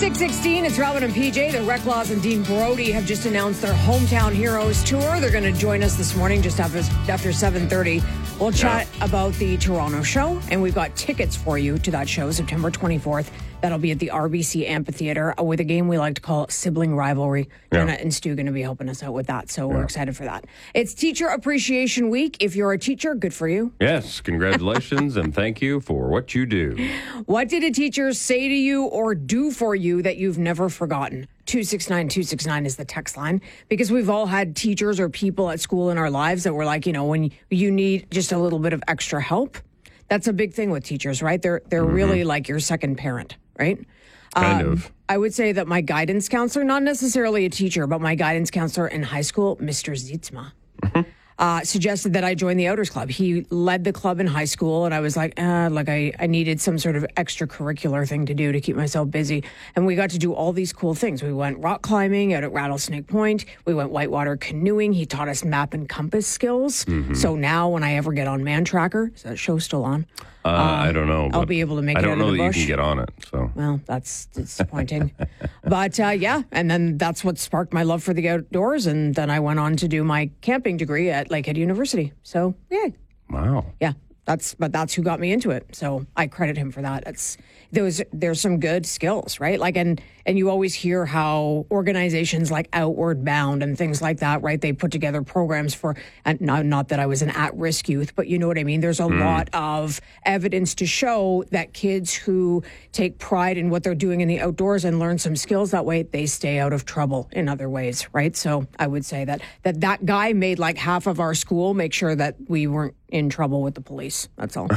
6:16, it's Robin and PJ. The Reclaws and Dean Brody have just announced their Hometown Heroes tour. They're going to join us this morning just after 7:30. We'll chat about the Toronto show, and we've got tickets for you to that show, September 24th. That'll be at the RBC Amphitheater with a game we like to call Sibling Rivalry. Jenna and Stu going to be helping us out with that, so we're excited for that. It's Teacher Appreciation Week. If you're a teacher, good for you. Yes, congratulations, and thank you for what you do. What did a teacher say to you or do for you that you've never forgotten? 269-269 is the text line, because we've all had teachers or people at school in our lives that were like, you know, when you need just a little bit of extra help. That's a big thing with teachers, right? They're really like your second parent, right? Kind of. I would say that my guidance counselor, not necessarily a teacher, but my guidance counselor in high school, Mr. Zietsma, suggested that I join the Outers Club. He led the club in high school, and I was like, I needed some sort of extracurricular thing to do to keep myself busy. And we got to do all these cool things. We went rock climbing out at Rattlesnake Point. We went whitewater canoeing. He taught us map and compass skills. So now when I ever get on Man Tracker, is that show still on? I don't know. I'll be able to make it out of the bush. I don't know that you can get on it. So well, that's disappointing. But and then that's what sparked my love for the outdoors. And then I went on to do my camping degree at Lakehead University. So yeah. Wow. Yeah. That's who got me into it. So I credit him for that. There's some good skills, right? Like, and you always hear how organizations like Outward Bound and things like that, right? They put together programs for, and not that I was an at-risk youth, but you know what I mean? There's a lot of evidence to show that kids who take pride in what they're doing in the outdoors and learn some skills that way, they stay out of trouble in other ways, right? So I would say that guy made like half of our school make sure that we weren't in trouble with the police. That's all.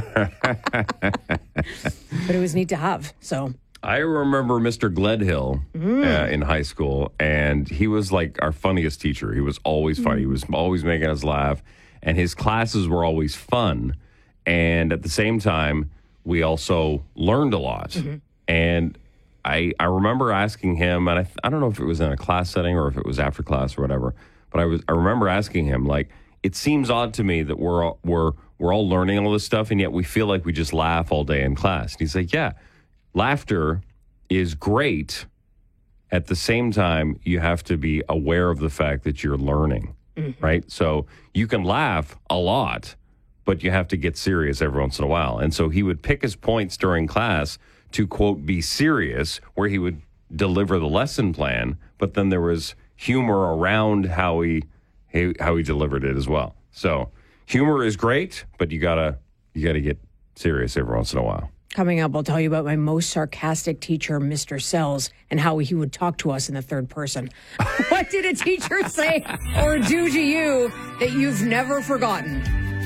But it was neat to have. So I remember Mr. Gledhill in high school, and he was like our funniest teacher. He was always funny. He was always making us laugh, and his classes were always fun. And at the same time, we also learned a lot. And I remember asking him, and I don't know if it was in a class setting or if it was after class or whatever, but I remember asking him, like, it seems odd to me that we're all learning all this stuff, and yet we feel like we just laugh all day in class. And he's like, yeah, laughter is great. At the same time, you have to be aware of the fact that you're learning, right? So you can laugh a lot, but you have to get serious every once in a while. And so he would pick his points during class to, quote, be serious, where he would deliver the lesson plan, but then there was humor around how he delivered it as well. So humor is great, but you gotta get serious every once in a while. Coming up, I'll tell you about my most sarcastic teacher, Mr. Sells, and how he would talk to us in the third person. What did a teacher say or do to you that you've never forgotten?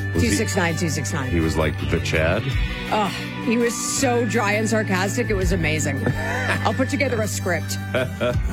269-269. He was like the Chad? Oh, he was so dry and sarcastic. It was amazing. I'll put together a script.